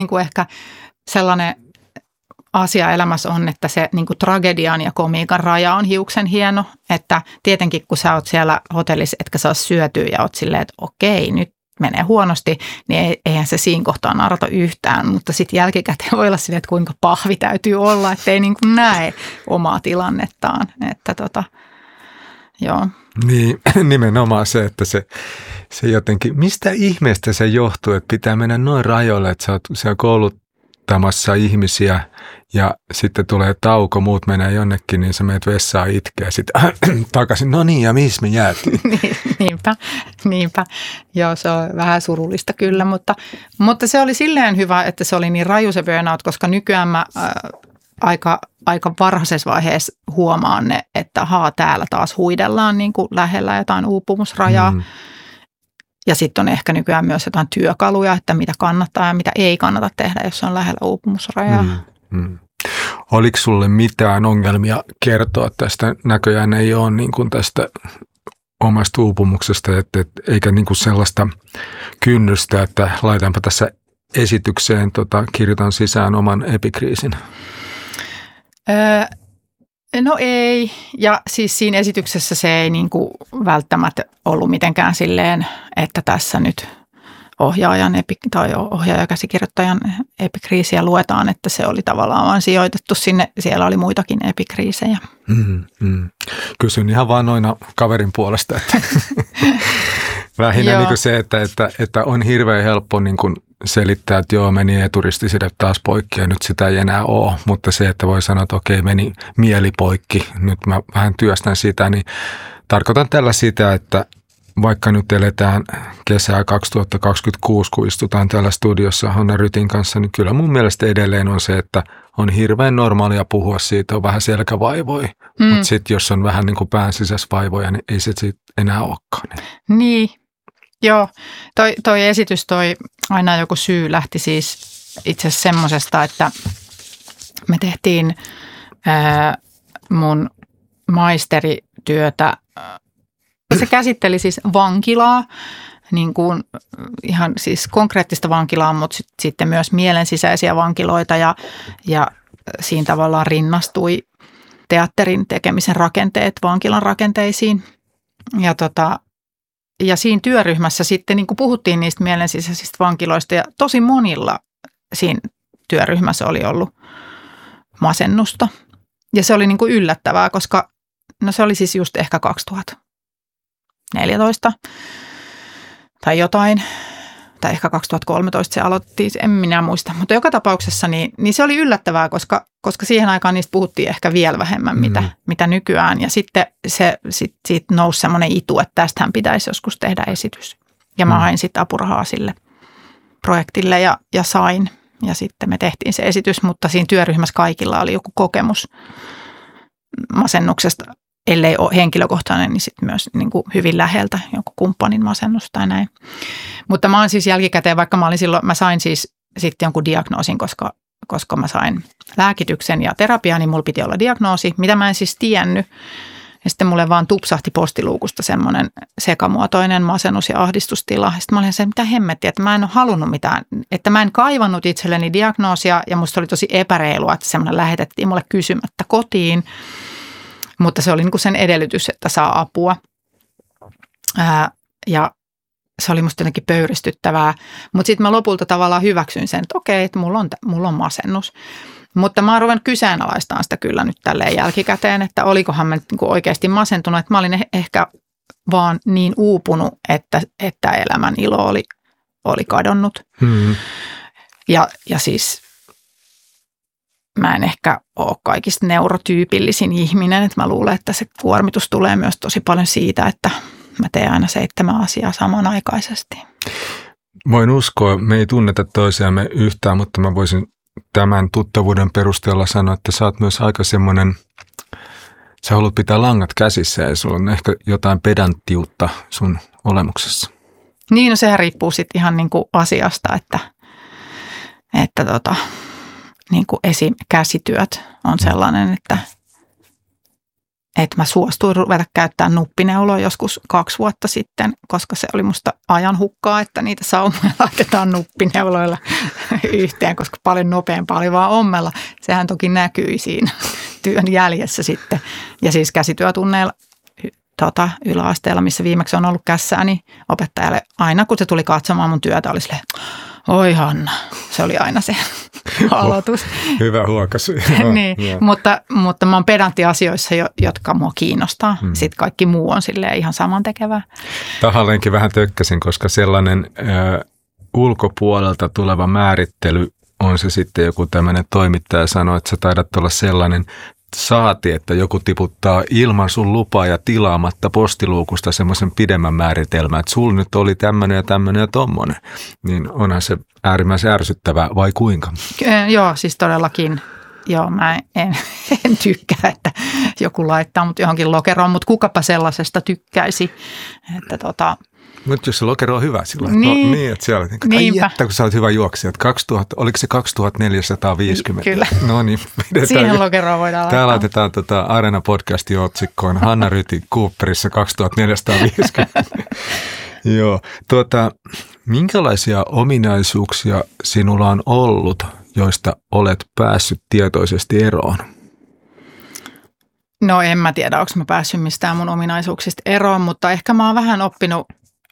niin kuin ehkä sellainen asia elämässä on, että se niin kuin tragedian ja komiikan raja on hiuksen hieno. Että tietenkin kun sä oot siellä hotellissa, etkä saa syötyä ja oot silleen, että okei, nyt menee huonosti, niin eihän se siinä kohtaa naurata yhtään. Mutta sitten jälkikäteen voi olla silleen, että kuinka pahvi täytyy olla, ettei niin kuin näe omaa tilannettaan. Että joo. Niin, nimenomaan se, että se jotenkin, mistä ihmeestä se johtuu, että pitää mennä noin rajoille, että sä oot siellä kouluttamassa ihmisiä ja sitten tulee tauko, muut menee jonnekin, niin sä menet vessaan itkeä ja sitten takaisin, no niin, ja missä me jäätiin? Niinpä. Joo, se on vähän surullista kyllä, mutta se oli silleen hyvä, että se oli niin raju se burnout, koska nykyään mä aika varhaisessa vaiheessa huomaan ne, että täällä taas huidellaan niin kuin lähellä jotain uupumusrajaa. Ja sitten on ehkä nykyään myös jotain työkaluja, että mitä kannattaa ja mitä ei kannata tehdä, jos on lähellä uupumusrajaa. Oliko sulle mitään ongelmia kertoa tästä? Näköjään ei ole niin kuin tästä omasta uupumuksesta, eikä niin kuin sellaista kynnystä, että laitanpa tässä esitykseen, kirjoitan sisään oman epikriisin. No ei, ja siis siinä esityksessä se ei niin kuin välttämättä ollut mitenkään silleen, että tässä nyt ohjaaja-käsikirjoittajan epikriisiä luetaan, että se oli tavallaan vaan sijoitettu sinne, siellä oli muitakin epikriisejä. Kysyn ihan vaan noina kaverin puolesta, että lähinnä niin kuin se, että on hirveän helppo niin kuin selittää, että joo, meni eturistiside taas poikki ja nyt sitä ei enää ole, mutta se, että voi sanoa, että okei, meni mieli poikki, nyt mä vähän työstän sitä, niin tarkoitan tällä sitä, että vaikka nyt eletään kesää 2026, kun istutaan täällä studiossa Hanna Rytin kanssa, niin kyllä mun mielestä edelleen on se, että on hirveän normaalia puhua siitä, on vähän selkävaivoja, mutta sitten jos on vähän niin kuin pään sisässä vaivoja, niin ei se siitä enää olekaan. Niin, joo. Toi esitys, aina joku syy lähti siis itse asiassa semmosesta, että me tehtiin mun maisterityötä. Se käsitteli siis vankilaa, niin kuin ihan siis konkreettista vankilaa, mutta sitten myös mielensisäisiä vankiloita ja siinä tavallaan rinnastui teatterin tekemisen rakenteet vankilan rakenteisiin. Ja siinä työryhmässä sitten niin kuin puhuttiin niistä mielensisäisistä vankiloista ja tosi monilla siinä työryhmässä oli ollut masennusta. Ja se oli niin kuin yllättävää, koska se oli siis just ehkä 2014 tai jotain, tai ehkä 2013 se aloitettiin, en minä muista. Mutta joka tapauksessa niin se oli yllättävää, koska siihen aikaan niistä puhuttiin ehkä vielä vähemmän, mitä nykyään. Ja sitten siitä nousi semmoinen itu, että tästähän pitäisi joskus tehdä esitys. Ja mä hain sitten apurahaa sille projektille ja sain. Ja sitten me tehtiin se esitys, mutta siinä työryhmässä kaikilla oli joku kokemus masennuksesta. Ellei ole henkilökohtainen, niin sitten myös niin kuin hyvin läheltä jonkun kumppanin masennus tai näin. Mutta mä oon siis jälkikäteen, vaikka mä sain siis sitten jonkun diagnoosin, koska mä sain lääkityksen ja terapiaa, niin mulla piti olla diagnoosi, mitä mä en siis tiennyt. Ja sitten mulle vaan tupsahti postiluukusta semmoinen sekamuotoinen masennus- ja ahdistustila. Sitten mä olin se, mitä hemmettiä, että mä en ole halunnut mitään, että mä en kaivannut itselleni diagnoosia ja musta oli tosi epäreilua, että semmoinen lähetettiin mulle kysymättä kotiin. Mutta se oli niin kuin sen edellytys, että saa apua ja se oli musta jotenkin pöyristyttävää. Mutta sitten mä lopulta tavallaan hyväksyin sen, että okei, että mulla on masennus. Mutta mä oon ruvennut kyseenalaistamaan sitä kyllä nyt tälleen jälkikäteen, että olikohan mä nyt niin kuin oikeasti masentunut. Että mä olin ehkä vaan niin uupunut, että elämän ilo oli kadonnut. Ja siis mä en ehkä ole kaikista neurotyypillisin ihminen, että mä luulen, että se kuormitus tulee myös tosi paljon siitä, että mä teen aina 7 asiaa samanaikaisesti. Voin uskoa, me ei tunneta toisiamme yhtään, mutta mä voisin tämän tuttavuuden perusteella sanoa, että sä oot myös aika semmoinen, sä haluat pitää langat käsissä ja sulla on ehkä jotain pedanttiutta sun olemuksessa. Niin, no sehän riippuu sitten ihan niin kuin asiasta, että niin kuin esim. Käsityöt on sellainen, että että mä suostuin ruveta käyttämään nuppineuloa joskus 2 vuotta sitten, koska se oli musta ajan hukkaa, että niitä saumoja laitetaan nuppineuloilla yhteen, koska paljon nopeampaa oli vaan ommella. Sehän toki näkyi siinä työn jäljessä sitten. Ja siis käsityötunneilla yläasteella, missä viimeksi on ollut kässää, niin opettajalle aina, kun se tuli katsomaan mun työtä, oli silleen, oi Hanna, se oli aina se aloitus. Hyvä huokaisu. Niin, mutta mä oon pedantti asioissa, jotka mua kiinnostaa. Sitten kaikki muu on silleen ihan samantekevää. Tahalleenkin vähän tökkäsin, koska sellainen ulkopuolelta tuleva määrittely on se sitten joku tämmöinen toimittaja sanoo, että sä taidat olla sellainen saati, että joku tiputtaa ilman sun lupaa ja tilaamatta postiluukusta semmoisen pidemmän määritelmän, että sulla nyt oli tämmöinen ja tommonen. Niin onhan se äärimmäisen ärsyttävää, vai kuinka? Joo, siis todellakin. Joo, mä en tykkää, että joku laittaa mut johonkin lokeroon, mutta kukapa sellaisesta tykkäisi, että Mutta jos se lokero on hyvä silloin. Niin. Niin, että siellä ai jättä, kun sä olet hyvä juoksija. 2000, oliko se 2450? Kyllä. No niin. Siihen lokeroon voidaan laittaa. Tää laitetaan Arena-podcastin otsikkoon. Hanna Ryti Cooperissa 2450. Joo. Minkälaisia ominaisuuksia sinulla on ollut, joista olet päässyt tietoisesti eroon? No en mä tiedä, onko mä päässyt mistään mun ominaisuuksista eroon, mutta ehkä mä oon vähän oppinut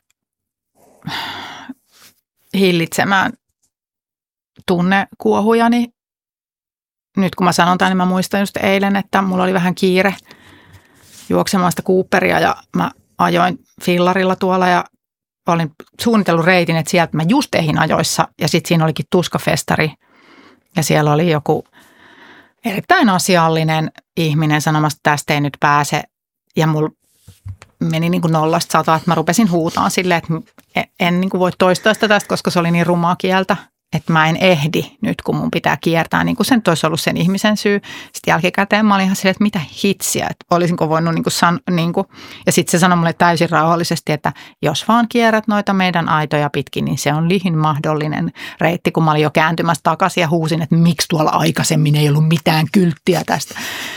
hillitsemään tunnekuohujani. Nyt kun mä sanon tämän, niin mä muistan just eilen, että mulla oli vähän kiire juoksemaan sitä Cooperia ja mä ajoin fillarilla tuolla ja olin suunnitellut reitin, että sieltä mä just ehdin ajoissa ja sitten siinä olikin tuskafestari ja siellä oli joku erittäin asiallinen ihminen sanomassa, että tästä ei nyt pääse ja mulla meni niin kuin 0-100, että mä rupesin huutaan silleen, että en niin kuin voi toistaa sitä tästä, koska se oli niin rumaa kieltä, että mä en ehdi nyt, kun mun pitää kiertää, niin kuin se nyt olisi ollut sen ihmisen syy. Sitten jälkikäteen mä olin ihan silleen, että mitä hitsiä, että olisinko voinut ja sitten se sanoi mulle täysin rauhallisesti, että jos vaan kierrät noita meidän aitoja pitkin, niin se on lihin mahdollinen reitti, kun mä olin jo kääntymässä takaisin ja huusin, että miksi tuolla aikaisemmin ei ollut mitään kylttiä tästä.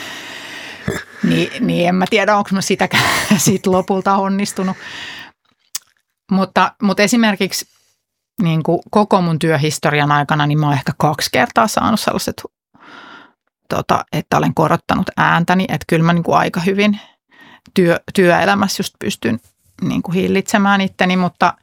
Niin en mä tiedä, onko mä sitäkään siitä lopulta onnistunut. Mutta esimerkiksi niin kuin koko mun työhistorian aikana, niin mä oon ehkä 2 kertaa saanut sellaiset, että olen korottanut ääntäni. Että kyllä mä niin kuin aika hyvin työelämässä just pystyn niin kuin hillitsemään itteni, mutta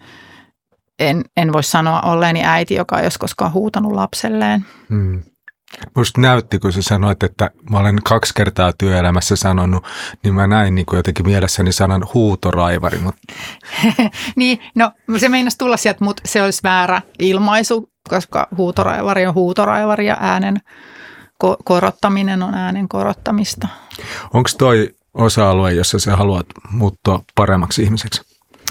en voi sanoa olleeni äiti, joka ei olisi koskaan huutanut lapselleen. Musta näytti, kun sä sanoit, että mä olen 2 kertaa työelämässä sanonut, niin mä näin niin kuin jotenkin mielessäni sanan huutoraivari. Mutta niin, no se meinasi tulla sieltä, mutta se olisi väärä ilmaisu, koska huutoraivari on huutoraivari ja äänen korottaminen on äänen korottamista. Onko toi osa-alue, jossa sä haluat muuttua paremmaksi ihmiseksi?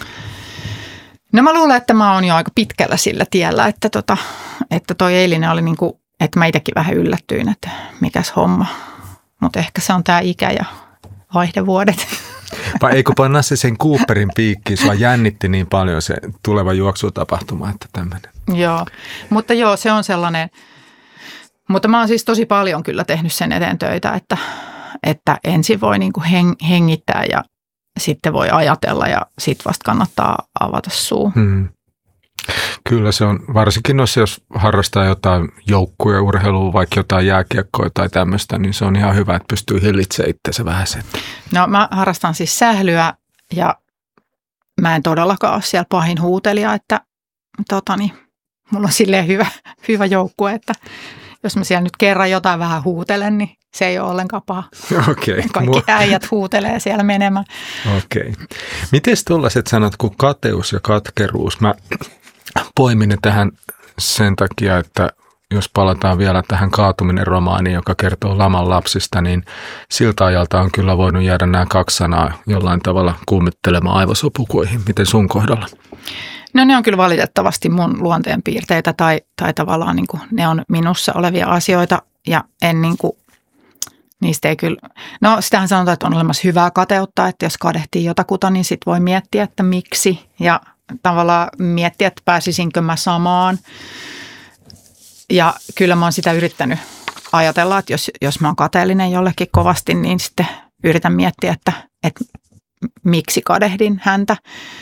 No mä luulen, että mä oon jo aika pitkällä sillä tiellä, että toi eilinen oli niin kuin että mä itsekin vähän yllättyin, että mikäs homma. Mutta ehkä se on tää ikä ja vaihdevuodet. Vai eikö panna se sen Cooperin piikkiin? Sua jännitti niin paljon se tuleva juoksutapahtuma, että tämmöinen. Joo, mutta joo, se on sellainen. Mutta mä oon siis tosi paljon kyllä tehnyt sen eteen töitä, että ensin voi niinku hengittää ja sitten voi ajatella ja sitten vasta kannattaa avata suu. Kyllä se on, varsinkin jos harrastaa jotain joukkuja, urheilua, vaikka jotain jääkiekkoa tai tämmöistä, niin se on ihan hyvä, että pystyy hillitsemään itseänsä vähän sen. No mä harrastan siis sählyä ja mä en todellakaan ole siellä pahin huutelija, että mulla on silleen hyvä joukkue, että jos mä siellä nyt kerran jotain vähän huutelen, niin se ei ole ollenkaan paha. Okay. Kaikki äijät huutelee siellä menemään. Okei. Mites tuollaiset sanat kuin kateus ja katkeruus? Mä poimin ne tähän sen takia, että jos palataan vielä tähän Kaatuminen-romaaniin, joka kertoo laman lapsista, niin siltä ajalta on kyllä voinut jäädä nämä 2 sanaa jollain tavalla kummittelemaan aivosopukoihin. Miten sun kohdalla? No ne on kyllä valitettavasti mun luonteenpiirteitä tai tavallaan niin kuin ne on minussa olevia asioita ja en niin kuin, niistä ei kyllä, no sitähän sanotaan, että on olemassa hyvää kateutta, että jos kadehtii jotakuta, niin sit voi miettiä, että miksi ja tavallaan miettiä, että pääsisinkö mä samaan. Ja kyllä mä oon sitä yrittänyt ajatella, että jos mä oon kateellinen jollekin kovasti, niin sitten yritän miettiä, että miksi kadehdin häntä.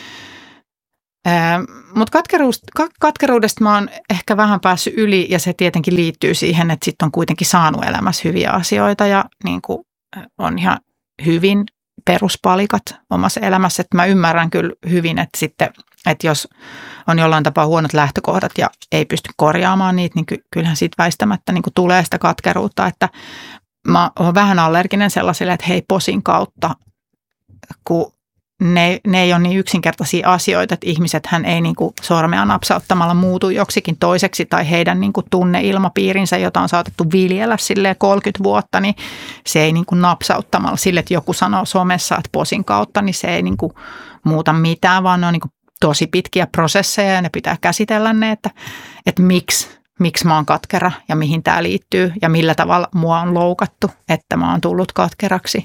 Mutta katkeruudesta mä oon ehkä vähän päässyt yli ja se tietenkin liittyy siihen, että sitten on kuitenkin saanut elämässä hyviä asioita ja niin kuin on ihan hyvin peruspalikat omassa elämässä. Että mä ymmärrän kyllä hyvin, että sitten, että jos on jollain tapaa huonot lähtökohdat ja ei pysty korjaamaan niitä, niin kyllähän siitä väistämättä niin kuin tulee sitä katkeruutta, että mä oon vähän allerginen sellaiselle, että hei posin kautta, kun ne ei ole niin yksinkertaisia asioita, että ihmisethän ei niin kuin sormea napsauttamalla muutu joksikin toiseksi tai heidän niin kuin tunneilmapiirinsä, jota on saatettu viljellä silleen 30 vuotta, niin se ei niin kuin napsauttamalla sille, että joku sanoo somessa, että posin kautta, niin se ei niin kuin muuta mitään, vaan ne on niin kuin tosi pitkiä prosesseja ja ne pitää käsitellä ne, että miksi mä oon katkera ja mihin tämä liittyy ja millä tavalla mua on loukattu, että mä oon tullut katkeraksi.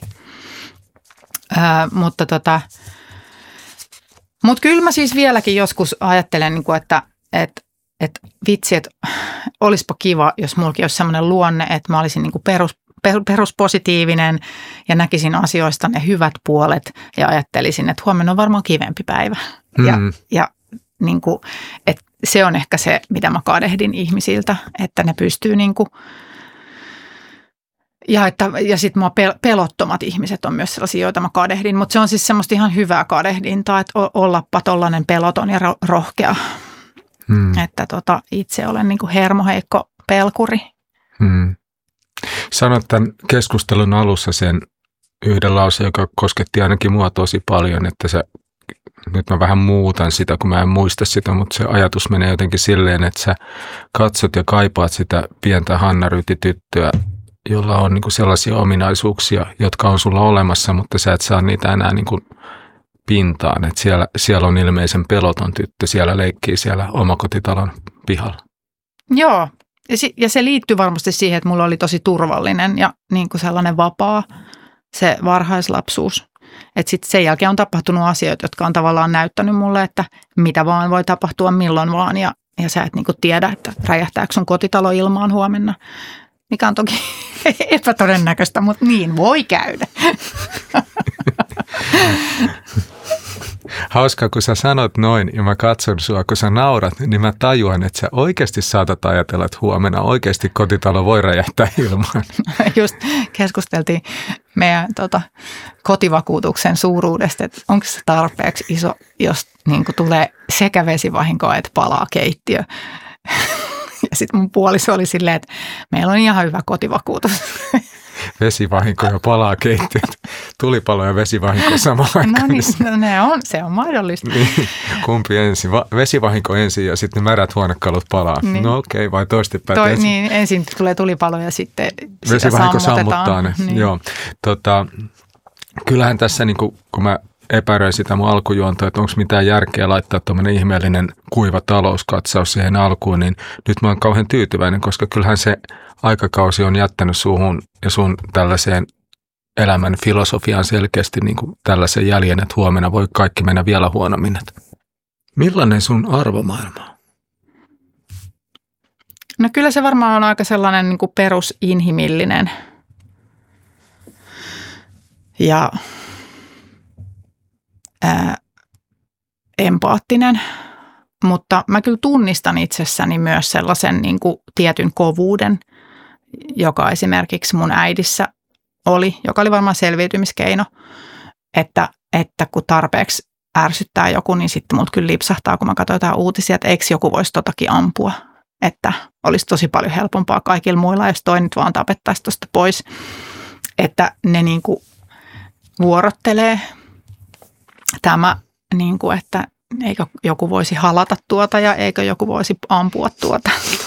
Mutta kyllä mä siis vieläkin joskus ajattelen, että vitsi, että olisipa kiva, jos mullakin olisi sellainen luonne, että mä olisin niin kuin peruspositiivinen ja näkisin asioista ne hyvät puolet ja ajattelisin, että huomenna on varmaan kivempi päivä. Ja niin kuin, että se on ehkä se, mitä mä kadehdin ihmisiltä, että ne pystyy niin kuin ja sitten mua pelottomat ihmiset on myös sellaisia, joita mä kadehdin, mutta se on siis semmoista ihan hyvää kadehdintaa, että ollapa tollainen peloton ja rohkea, että itse olen niin kuin hermoheikko pelkuri. Sanoit tämän keskustelun alussa sen yhden lauseen, joka kosketti ainakin mua tosi paljon, että nyt mä vähän muutan sitä, kun mä en muista sitä, mutta se ajatus menee jotenkin silleen, että sä katsot ja kaipaat sitä pientä Hanna-Ryti-tyttöä, jolla on niin kuin sellaisia ominaisuuksia, jotka on sulla olemassa, mutta sä et saa niitä enää niin kuin pintaan. Että siellä on ilmeisen peloton tyttö, siellä leikkii siellä omakotitalon pihalla. Joo, ja se liittyy varmasti siihen, että mulla oli tosi turvallinen ja niin kuin sellainen vapaa se varhaislapsuus. Että sitten sen jälkeen on tapahtunut asioita, jotka on tavallaan näyttänyt mulle, että mitä vaan voi tapahtua milloin vaan ja sä et niin kuin tiedä, että räjähtääkö sun kotitalo ilmaan huomenna. Mikä on toki epätodennäköistä, mutta niin voi käydä. Hauskaa, kun sä sanot noin ja mä katson sua, kun sä naurat, niin mä tajuan, että sä oikeasti saatat ajatella, että huomenna oikeasti kotitalo voi räjähtää ilmaan. Just keskusteltiin meidän kotivakuutuksen suuruudesta, että onko se tarpeeksi iso, jos niin kuin tulee sekä vesivahinkoa että palaa keittiö. Ja sitten mun puoliso oli silleen, että meillä on ihan hyvä kotivakuutus. Vesivahinko ja palaa keittiöt. Tulipalo ja vesivahinko samalla aikaan. No niin, se on mahdollista. Niin, kumpi ensin? Vesivahinko ensin ja sitten märät huonekalut palaa. Niin. No okei, vai toistepäin ensin? Niin, ensin tulee tulipalo ja sitten sitä vesivahinko sammutetaan. Sammuttaa ne, niin. Joo. Kyllähän tässä, niin kun mä epäröin sitä mun alkujuontoa, että onko mitään järkeä laittaa tuommoinen ihmeellinen kuiva talouskatsaus siihen alkuun, niin nyt mä oon kauhean tyytyväinen, koska kyllähän se aikakausi on jättänyt suhun ja sun tällaiseen elämän filosofiaan selkeästi niin kuin tällaisen jäljen, että huomenna voi kaikki mennä vielä huonommin. Millainen sun arvomaailma on? No kyllä se varmaan on aika sellainen niin kuin perusinhimillinen ja empaattinen, mutta mä kyllä tunnistan itsessäni myös sellaisen niin kuin tietyn kovuuden, joka esimerkiksi mun äidissä oli, joka oli varmaan selviytymiskeino, että kun tarpeeksi ärsyttää joku, niin sitten mut kyllä lipsahtaa, kun mä katsoin jotain uutisia, että eikö joku voisi totakin ampua, että olisi tosi paljon helpompaa kaikilla muilla, jos toi nyt vaan tapettaisi tuosta pois, että ne niin kuin vuorottelee tämä, niin kuin, että eikö joku voisi halata tuota ja eikö joku voisi ampua tuota.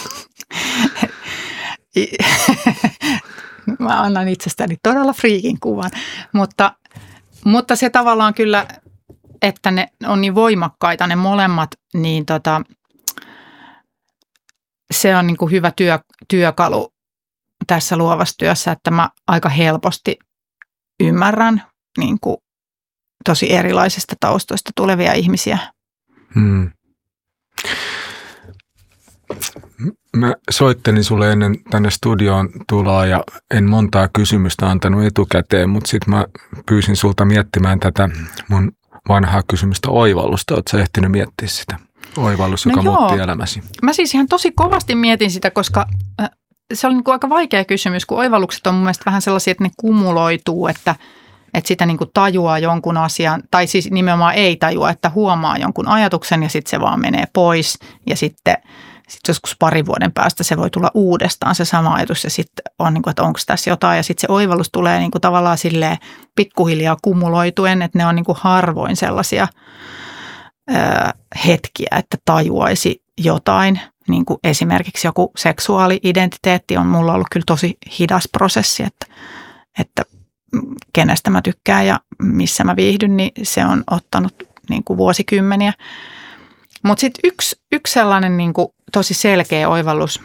Mä annan itsestäni todella friikin kuvan, mutta se tavallaan kyllä, että ne on niin voimakkaita ne molemmat, niin se on niin kuin hyvä työkalu tässä luovassa työssä, että mä aika helposti ymmärrän niin kuin tosi erilaisista taustoista tulevia ihmisiä. mä soittelin sulle ennen tänne studioon tuloa ja en montaa kysymystä antanut etukäteen, mutta sitten mä pyysin sulta miettimään tätä mun vanhaa kysymystä oivallusta. Oletko sä ehtinyt miettiä sitä? Oivallus, joka muutti elämäsi. Mä siis ihan tosi kovasti mietin sitä, koska se oli niin kuin aika vaikea kysymys, kun oivallukset on mun mielestä vähän sellaisia, että ne kumuloituu, että sitä niin kuin tajuaa jonkun asian, tai siis nimenomaan ei tajua, että huomaa jonkun ajatuksen ja sitten se vaan menee pois ja sitten joskus parin vuoden päästä se voi tulla uudestaan se sama ajatus ja sitten on niin kuin, että onko tässä jotain ja sitten se oivallus tulee niin kuin tavallaan silleen pikkuhiljaa kumuloituen, että ne on niin kuin harvoin sellaisia hetkiä, että tajuaisi jotain. Niin kuin esimerkiksi joku seksuaali-identiteetti on mulla ollut kyllä tosi hidas prosessi, että kenestä mä tykkään ja missä mä viihdyn, niin se on ottanut niin kuin vuosikymmeniä. Mutta sitten yksi sellainen niin kuin tosi selkeä oivallus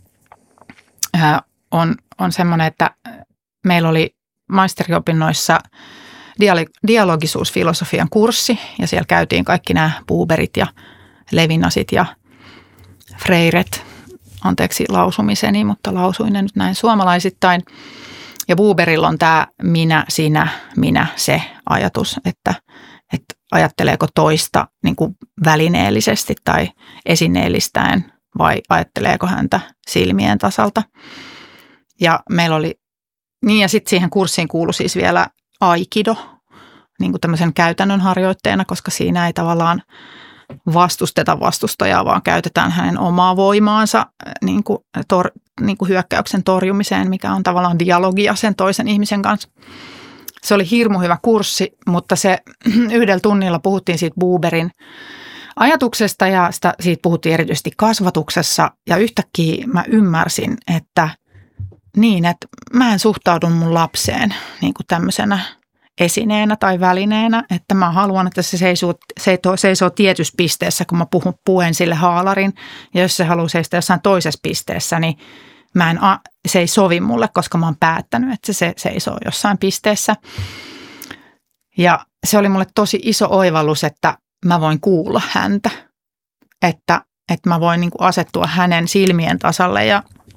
on semmoinen, että meillä oli maisteriopinnoissa dialogisuusfilosofian kurssi ja siellä käytiin kaikki nämä Buberit ja Levinasit ja Freiret, anteeksi lausumiseni, mutta lausuin ne nyt näin suomalaisittain. Ja Buberilla on tämä minä, sinä, minä, se ajatus, että ajatteleeko toista niin kuin välineellisesti tai esineellistäen vai ajatteleeko häntä silmien tasalta. Ja meillä oli, niin ja sitten siihen kurssiin kuului siis vielä aikido, niin kuin tämmöisen käytännön harjoitteena, koska siinä ei tavallaan vastusteta vastustajaa, vaan käytetään hänen omaa voimaansa niin kuin hyökkäyksen torjumiseen, mikä on tavallaan dialogia sen toisen ihmisen kanssa. Se oli hirmu hyvä kurssi, mutta se yhdellä tunnilla puhuttiin siitä Buberin ajatuksesta ja siitä puhuttiin erityisesti kasvatuksessa ja yhtäkkiä mä ymmärsin, että mä en suhtaudu mun lapseen niin kuin tämmöisenä esineenä tai välineenä, että mä haluan, että se seisoo tietyssä pisteessä, kun mä puen sille haalarin. Ja jos se haluaa seistä jossain toisessa pisteessä, niin se ei sovi mulle, koska mä oon päättänyt, että se seisoo jossain pisteessä. Ja se oli mulle tosi iso oivallus, että mä voin kuulla häntä, että mä voin niin kuin asettua hänen silmien tasalle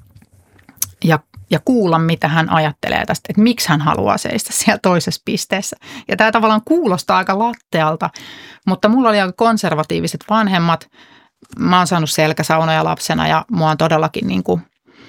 ja kuulla, mitä hän ajattelee tästä, että miksi hän haluaa seistä siellä toisessa pisteessä. Ja tämä tavallaan kuulostaa aika lattealta, mutta mulla oli aika konservatiiviset vanhemmat. Mä oon saanut selkäsaunoja lapsena ja mua on todellakin niin kuin,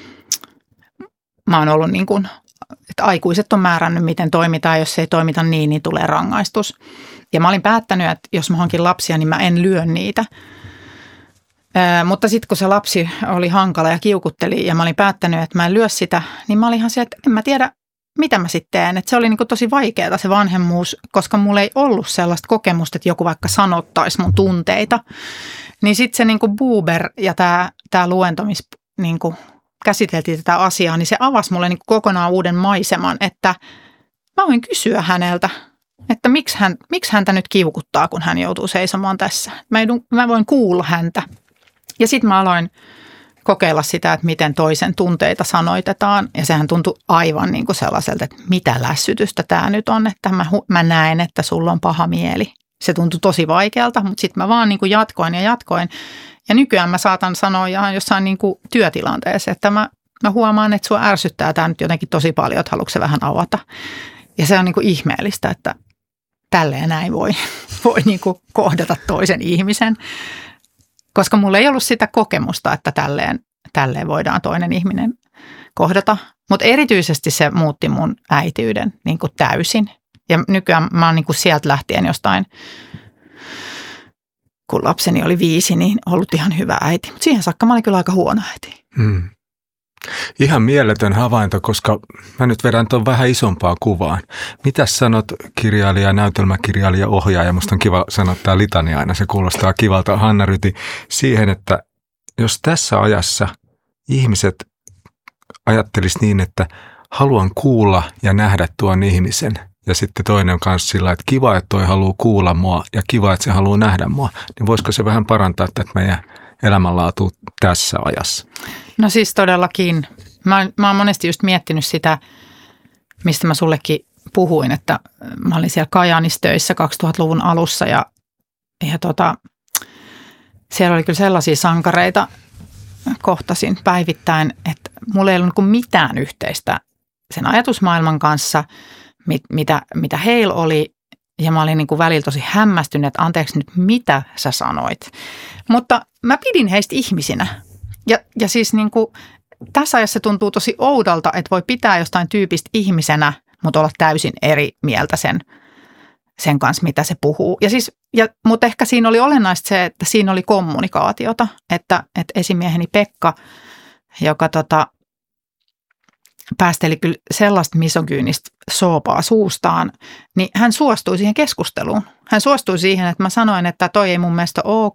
mä oon ollut niin kuin, että aikuiset on määrännyt, miten toimitaan. Jos ei toimita niin tulee rangaistus. Ja mä olin päättänyt, että jos mä hankin lapsia, niin mä en lyö niitä. Mutta sitten kun se lapsi oli hankala ja kiukutteli ja mä olin päättänyt, että mä en lyö sitä, niin mä olin ihan se, että en mä tiedä, mitä mä sitten teen. Että se oli niinku tosi vaikeaa se vanhemmuus, koska mulla ei ollut sellaista kokemusta, että joku vaikka sanottaisi mun tunteita. Niin sitten se niinku Buber ja tämä luento, missä niinku käsiteltiin tätä asiaa, niin se avasi mulle niinku kokonaan uuden maiseman, että mä voin kysyä häneltä, että miksi häntä nyt kiukuttaa, kun hän joutuu seisomaan tässä. Mä voin kuulla häntä. Ja sitten mä aloin kokeilla sitä, että miten toisen tunteita sanoitetaan. Ja sehän tuntui aivan niin kuin sellaiselta, että mitä lässytystä tämä nyt on, että mä näen, että sulla on paha mieli. Se tuntui tosi vaikealta, mutta sitten mä vaan niin kuin jatkoin. Ja nykyään mä saatan sanoa jossain niin kuin työtilanteessa, että mä huomaan, että sua ärsyttää tämä nyt jotenkin tosi paljon, että haluatko se vähän avata. Ja se on niin kuin ihmeellistä, että tälleen näin voi niin kuin kohdata toisen ihmisen. Koska mulla ei ollut sitä kokemusta, että tälleen voidaan toinen ihminen kohdata. Mutta erityisesti se muutti mun äitiyden niin kuin täysin. Ja nykyään mä oon niin kuin sieltä lähtien jostain, kun lapseni oli 5, niin ollut ihan hyvä äiti. Mutta siihen saakka mä olin kyllä aika huono äiti. Ihan mieletön havainto, koska mä nyt vedän tuon vähän isompaa kuvaan. Mitäs sanot kirjailija, näytelmäkirjailija, ohjaaja? Musta on kiva sanoa tämä litania aina, se kuulostaa kivalta, Hanna Ryti, siihen, että jos tässä ajassa ihmiset ajattelis niin, että haluan kuulla ja nähdä tuon ihmisen, ja sitten toinen on kanssa sillä, että kiva, että toi haluaa kuulla mua ja kiva, että se haluaa nähdä mua, niin voisiko se vähän parantaa tätä meidän elämänlaatua tässä ajassa? No siis todellakin. Mä oon monesti just miettinyt sitä, mistä mä sullekin puhuin, että mä olin siellä Kajaanissa töissä 2000-luvun alussa ja siellä oli kyllä sellaisia sankareita, kohtasin päivittäin, että mulla ei ollut niin mitään yhteistä sen ajatusmaailman kanssa, mitä heillä oli. Ja mä olin niin kuin välillä tosi hämmästynyt, että anteeksi nyt, mitä sä sanoit. Mutta mä pidin heistä ihmisinä. Ja siis niin kuin tässä ajassa tuntuu tosi oudolta, että voi pitää jostain tyypistä ihmisenä, mutta olla täysin eri mieltä sen kanssa, mitä se puhuu. Mutta ehkä siinä oli olennaista se, että siinä oli kommunikaatiota, että esimieheni Pekka, joka päästeli kyllä sellaista misogyynistä soopaa suustaan, niin hän suostui siihen keskusteluun. Hän suostui siihen, että mä sanoin, että toi ei mun mielestä ok,